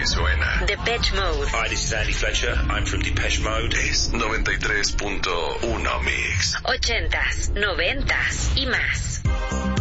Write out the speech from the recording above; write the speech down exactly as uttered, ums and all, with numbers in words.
que suena. Depeche Mode. Hi, this is Andy Fletcher. I'm from Depeche Mode. Es noventa y tres punto uno Mix. Ochentas, noventas y más.